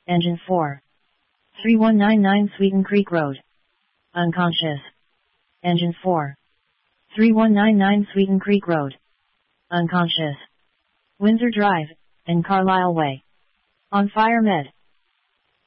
Engine 4. 3199 Sweeten Creek Road. Unconscious. Engine 4. 3199 Sweeten Creek Road. Unconscious. Windsor Drive, and Carlisle Way. On fire med.